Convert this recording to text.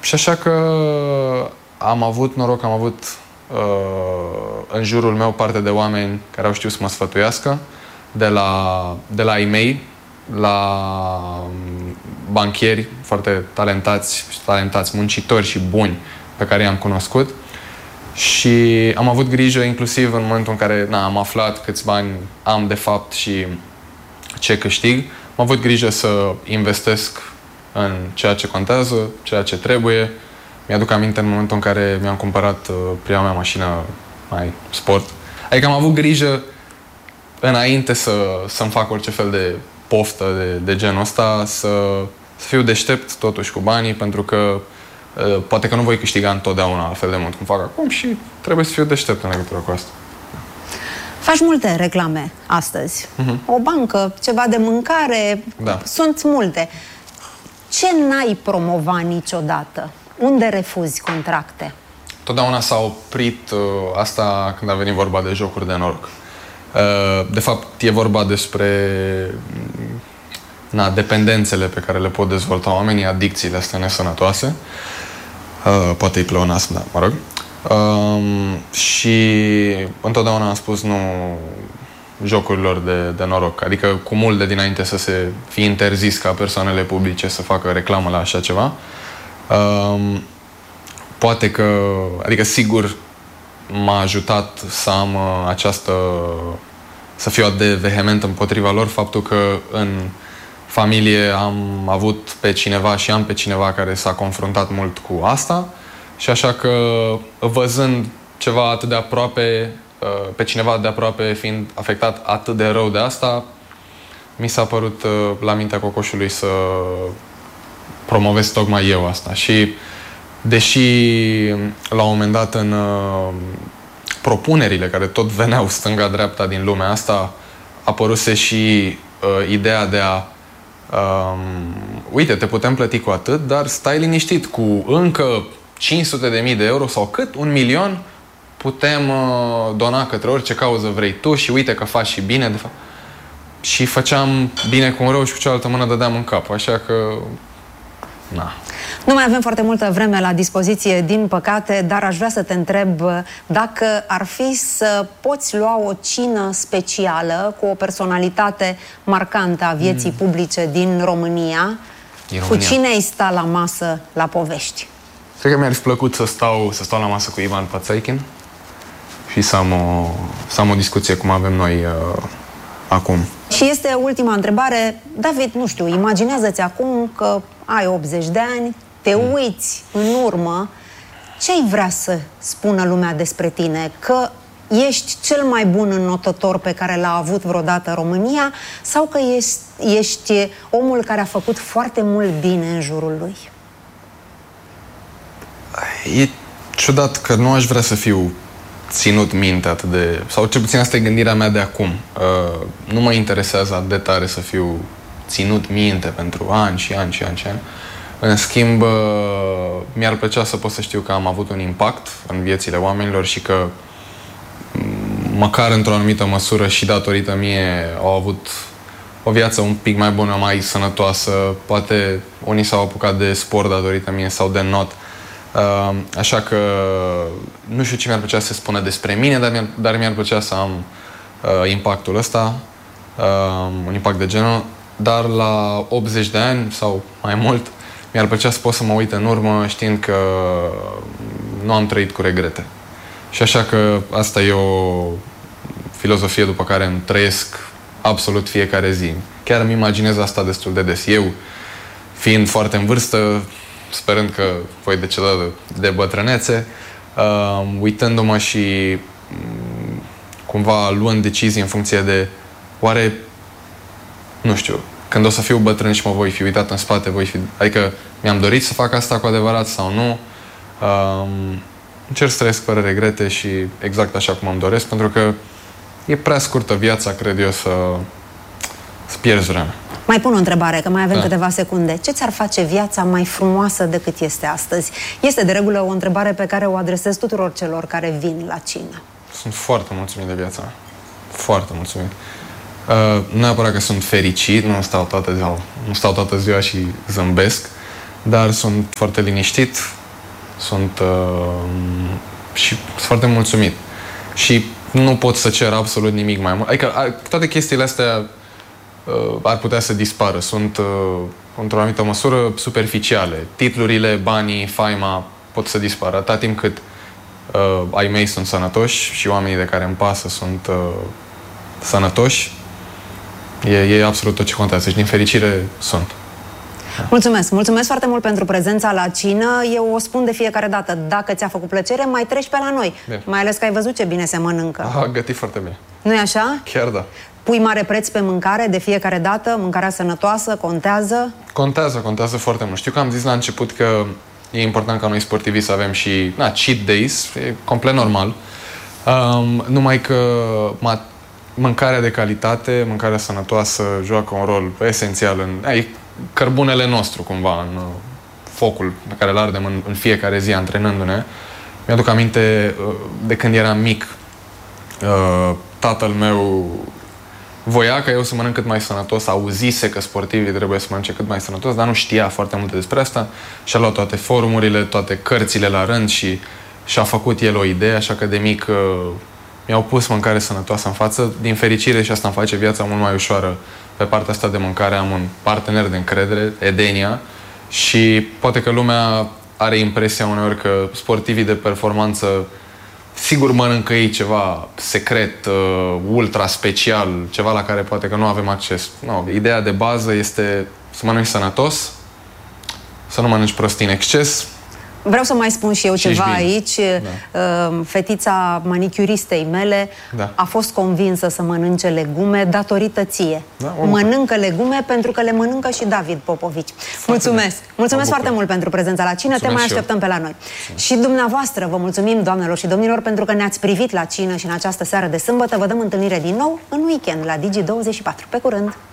Și așa că am avut noroc, am avut în jurul meu parte de oameni care au știut să mă sfătuiască, de la e-mail, la banchieri foarte talentați, muncitori și buni pe care i-am cunoscut. Și am avut grijă, inclusiv în momentul în care am aflat câți bani am de fapt și ce câștig, am avut grijă să investesc în ceea ce contează, ceea ce trebuie. Mi-aduc aminte în momentul în care mi-am cumpărat prima mea mașină mai sport. Adică am avut grijă înainte să-mi fac orice fel de poftă de genul ăsta, să fiu deștept totuși cu banii, pentru că poate că nu voi câștiga întotdeauna la fel de mult cum fac acum și trebuie să fiu deștept în legătură cu asta. Faci multe reclame astăzi. O bancă, ceva de mâncare, sunt multe. Ce n-ai promova niciodată? Unde refuzi contracte? Totdeauna s-a oprit asta când a venit vorba de jocuri de noroc. De fapt, e vorba despre dependențele pe care le pot dezvolta oamenii, adicțiile astea nesănătoase. Poate-i pleonasm, dar mă rog. Și întotdeauna am spus nu jocurilor de noroc. Adică cu mult de dinainte să se fie interzis ca persoanele publice să facă reclamă la așa ceva. Poate că, adică sigur m-a ajutat să am să fiu atât de vehement împotriva lor, faptul că în familie am avut pe cineva și am pe cineva care s-a confruntat mult cu asta și așa că văzând ceva atât de aproape, pe cineva de aproape fiind afectat atât de rău de asta, mi s-a părut la mintea cocoșului să promovez tocmai eu asta. Și deși la un moment dat în propunerile care tot veneau stânga-dreapta din lumea asta, apăruse și ideea de a uite, te putem plăti cu atât, dar stai liniștit, cu încă 500.000 de euro sau cât? 1.000.000 putem dona către orice cauză vrei tu și uite că faci și bine, de fapt. Și făceam bine cu un rău și cu cealaltă mână dădeam în cap, așa că Nu mai avem foarte multă vreme la dispoziție, din păcate, dar aș vrea să te întreb dacă ar fi să poți lua o cină specială cu o personalitate marcantă a vieții publice din România. Cu cine ai sta la masă la povești? Cred că mi-ar fi plăcut să stau la masă cu Ivan Pațaichin și să am o discuție cum avem noi acum. Și este ultima întrebare. David, nu știu, imaginează-ți acum că ai 80 de ani, te uiți în urmă, ce-ai vrea să spună lumea despre tine? Că ești cel mai bun înnotător pe care l-a avut vreodată România sau că ești omul care a făcut foarte mult bine în jurul lui? E ciudat că nu aș vrea să fiu ținut minte atât de... Sau cel puțin asta e gândirea mea de acum. Nu mă interesează atât de tare să fiu ținut minte pentru ani și ani și ani și ani. În schimb, mi-ar plăcea să pot să știu că am avut un impact în viețile oamenilor și că măcar într-o anumită măsură și datorită mie au avut o viață un pic mai bună, mai sănătoasă. Poate unii s-au apucat de sport datorită mie sau de not. Așa că nu știu ce mi-ar plăcea să spună despre mine, dar mi-ar plăcea să am impactul ăsta, un impact de genul, dar la 80 de ani sau mai mult mi-ar plăcea să pot să mă uit în urmă știind că nu am trăit cu regrete. Și așa că asta e o filozofie după care îmi trăiesc absolut fiecare zi. Chiar îmi imaginez asta destul de des. Eu, fiind foarte în vârstă, sperând că voi deceda de bătrânețe, uitându-mă și cumva luând decizii în funcție de oare, nu știu, când o să fiu bătrân și mă voi fi uitat în spate, adică mi-am dorit să fac asta cu adevărat sau nu. Încerc să trăiesc fără regrete și exact așa cum îmi doresc, pentru că e prea scurtă viața, cred eu, să pierzi vremea. Mai pun o întrebare, că mai avem câteva secunde. Ce ți-ar face viața mai frumoasă decât este astăzi? Este de regulă o întrebare pe care o adresez tuturor celor care vin la cină. Sunt foarte mulțumit de viața mea. Foarte mulțumit. Nu neapărat că sunt fericit, nu stau toată ziua și zâmbesc, dar sunt foarte liniștit, sunt și foarte mulțumit. Și nu pot să cer absolut nimic mai mult. Adică toate chestiile astea ar putea să dispară. Sunt, într-o anumită măsură, superficiale. Titlurile, banii, faima pot să dispară. Atâta timp cât ai mei sunt sănătoși și oamenii de care îmi pasă sunt sănătoși, e absolut tot ce contează. Și din fericire sunt. Mulțumesc! Mulțumesc foarte mult pentru prezența la cină. Eu o spun de fiecare dată, dacă ți-a făcut plăcere, mai treci pe la noi. Bine. Mai ales că ai văzut ce bine se mănâncă. A gătit foarte bine. Nu-i așa? Chiar da. Pui mare preț pe mâncare de fiecare dată? Mâncarea sănătoasă contează? Contează foarte mult. Știu că am zis la început că e important ca noi sportivi să avem și cheat days, e complet normal. Numai că mâncarea de calitate, mâncarea sănătoasă joacă un rol esențial în cărbunele nostru, cumva, în focul pe care îl ardem în fiecare zi antrenându-ne. Mi-aduc aminte de când eram mic, tatăl meu voia ca eu să mănânc cât mai sănătos, auzise că sportivii trebuie să mănânce cât mai sănătos, dar nu știa foarte multe despre asta și a luat toate forumurile, toate cărțile la rând și a făcut el o idee, așa că de mic mi-au pus mâncare sănătoasă în față. Din fericire și asta îmi face viața mult mai ușoară. Pe partea asta de mâncare am un partener de încredere, Edenia, și poate că lumea are impresia uneori că sportivii de performanță sigur mănâncă ei ceva secret, ultra special, ceva la care poate că nu avem acces. No, ideea de bază este să mănânci sănătos, să nu mănânci prostii în exces. Vreau să mai spun și eu ceva aici. Da. Fetița manicuristei mele a fost convinsă să mănânce legume datorită ție. Da, mănâncă legume pentru că le mănâncă și David Popovici. Mulțumesc! Mulțumesc foarte mult pentru prezența la cină. Te mai așteptăm pe la noi. Și dumneavoastră vă mulțumim, doamnelor și domnilor, pentru că ne-ați privit la cină și în această seară de sâmbătă. Vă dăm întâlnire din nou în weekend la Digi24. Pe curând!